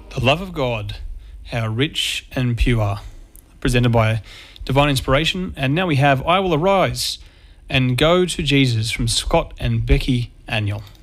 The Love of God, How Rich and Pure, presented by Divine Inspiration. And now we have I Will Arise and Go to Jesus from Scott and Becky Annual.